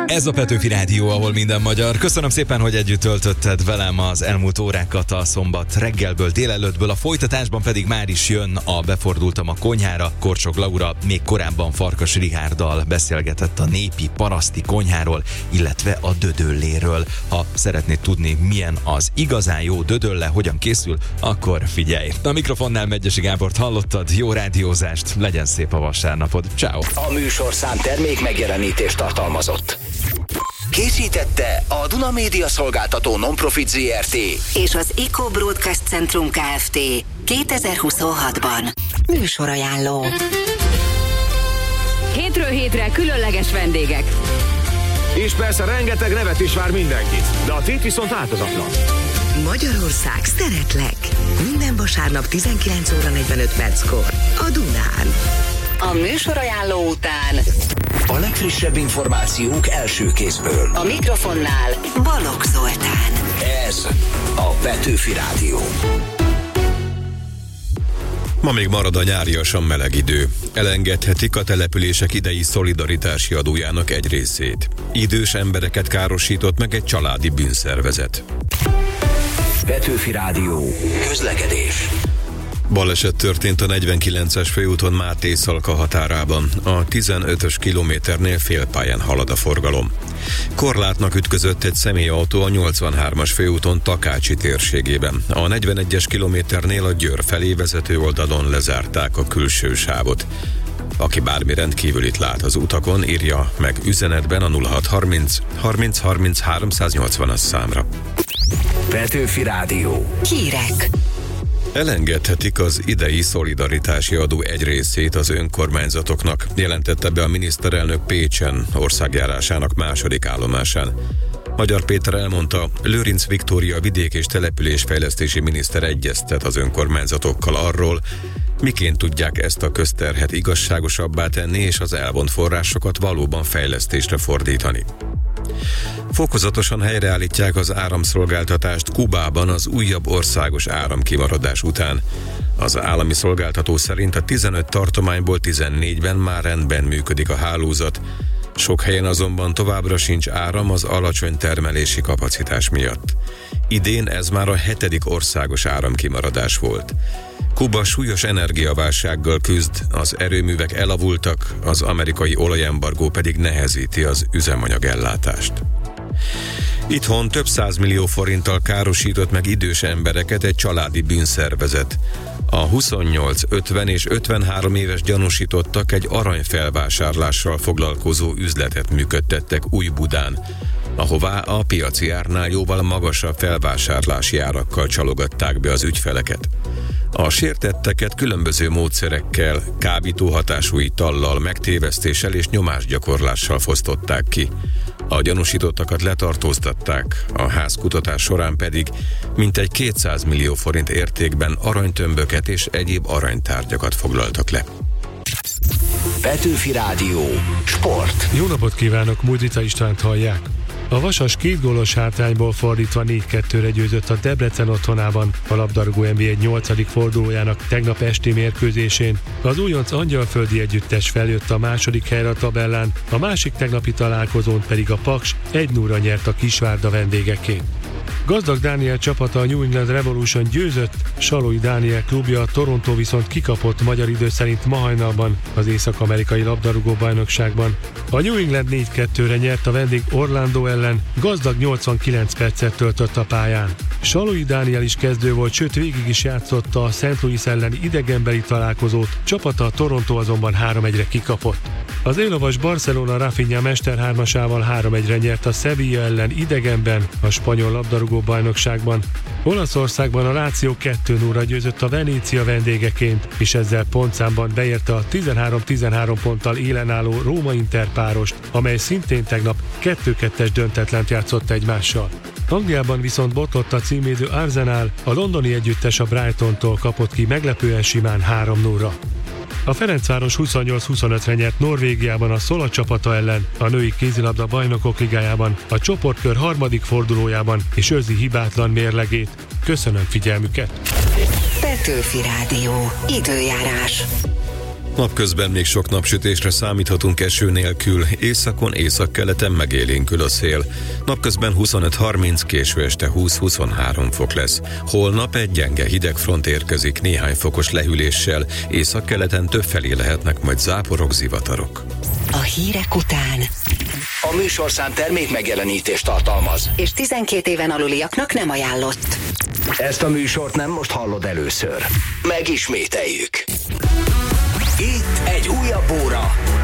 Ez a Petőfi Rádió, ahol minden magyar. Köszönöm szépen, hogy együtt töltötted velem az elmúlt órákat a szombat reggelből, délelőttből. A folytatásban pedig már is jön a Befordultam a konyhára. Korcsok Laura még korábban Farkas Richárddal beszélgetett a népi paraszti konyháról, illetve a dödölléről. Ha szeretnéd tudni, milyen az igazán jó dödölle, hogyan készül, akkor figyelj. A mikrofonnál Medgyessy Gábort hallottad, jó rádiózást, legyen szép a vasárnapod. Ciao. A műsorszám termék megjelenítést tartalmazott. Készítette a Duna Média Szolgáltató Nonprofit Zrt. és az Eco Broadcast Centrum Kft. 2026-ban. Műsorajánló. Hétről hétre különleges vendégek. És persze rengeteg nevet is vár mindenkit, de a tét viszont változatlan. Magyarország, szeretlek! Minden vasárnap 19 óra 45 perckor a Dunán. A műsorajánló után A legfrissebb információk első kézből. a mikrofonnál Balogh Zoltán. Ez a Petőfi Rádió. Ma még marad a nyáriasan meleg idő. Elengedhetik a települések idei szolidaritási adójának egy részét. Idős embereket károsított meg egy családi bűnszervezet. Petőfi Rádió. Közlekedés. Baleset történt a 49-es főúton Máté-Szalka határában. A 15-ös kilométernél félpályán halad a forgalom. Korlátnak ütközött egy személyautó a 83-as főúton Takácsi térségében. A 41-es kilométernél a Győr felé vezető oldalon lezárták a külső sávot. Aki bármi rendkívülit lát az utakon, írja meg üzenetben a 0630 30 30 380-as számra. Petőfi Rádió. Hírek. Elengedhetik az idei szolidaritási adó egy részét az önkormányzatoknak, jelentette be a miniszterelnök Pécsen országjárásának második állomásán. Magyar Péter elmondta, Lőrinc Viktória vidék- és településfejlesztési miniszter egyeztet az önkormányzatokkal arról, miként tudják ezt a közterhet igazságosabbá tenni és az elvont forrásokat valóban fejlesztésre fordítani. Fokozatosan helyreállítják az áramszolgáltatást Kubában az újabb országos áramkimaradás után. Az állami szolgáltató szerint a 15 tartományból 14-ben már rendben működik a hálózat. Sok helyen azonban továbbra sincs áram az alacsony termelési kapacitás miatt. Idén ez már a 7. országos áramkimaradás volt. Kuba súlyos energiaválsággal küzd, az erőművek elavultak, az amerikai olajembargó pedig nehezíti az üzemanyagellátást. Itthon több 100 millió forinttal károsított meg idős embereket egy családi bűnszervezet. A 28, 50 és 53 éves gyanúsítottak egy aranyfelvásárlással foglalkozó üzletet működtettek Újbudán, ahová a piaci árnál jóval magasabb felvásárlási árakkal csalogatták be az ügyfeleket. A sértetteket különböző módszerekkel, kábító hatású itallal, megtévesztéssel és nyomásgyakorlással fosztották ki. A gyanúsítottakat letartóztatták, a házkutatás során pedig mintegy 200 millió forint értékben aranytömböket és egyéb aranytárgyakat foglaltak le. Petőfi Rádió. Sport. Jó napot kívánok, Múzita Istvánt hallják. A Vasas 2 gólos hátrányból fordítva 4-2-re győzött a Debrecen otthonában a labdarúgó NB1 8. fordulójának tegnap esti mérkőzésén. Az újonc angyalföldi együttes feljött a második helyre a tabellán, a másik tegnapi találkozón pedig a Paks 1-0-ra nyert a Kisvárda vendégeként. Gazdag Dániel csapata a New England Revolution győzött, Salói Dániel klubja a Toronto viszont kikapott magyar idő szerint ma hajnalban az észak-amerikai labdarúgó bajnokságban. A New England 4-2-re nyert a vendég Orlando ellen, Gazdag 89 percet töltött a pályán. Salói Dániel is kezdő volt, sőt végig is játszotta a St. Louis elleni idegenbeli találkozót, csapata a Toronto azonban 3-1-re kikapott. Az élovas Barcelona Rafinha mesterhármasával 3-1-re nyert a Sevilla ellen idegenben a spanyol labdarúgó bajnokságban. Olaszországban a Lazio 2-0-ra győzött a Venécia vendégeként, és ezzel pontszámban beérte a 13-13 ponttal élen álló Róma-Inter párost, amely szintén tegnap 2-2-es döntetlent játszott egymással. Angliában viszont botlott a címvédő Arsenal, a londoni együttes a Brightontól kapott ki meglepően simán 3-0-ra. A Ferencváros 28-25-re nyert Norvégiában a Szola csapata ellen, a női kézilabda bajnokok ligájában, a csoportkör 3. fordulójában, és őrzi hibátlan mérlegét. Köszönöm figyelmüket! Petőfi Rádió. Időjárás. Napközben még sok napsütésre számíthatunk eső nélkül, északon, északkeleten megélénkül a szél. Napközben 25-30, késő este 20-23 fok lesz. Holnap egy gyenge hidegfront érkezik néhány fokos lehűléssel, északkeleten többfelé lehetnek majd záporok, zivatarok. A hírek után. A műsorszám termék megjelenítést tartalmaz. És 12 éven aluliaknak nem ajánlott. Ezt a műsort nem most hallod először. Megismételjük. Itt egy újabb óra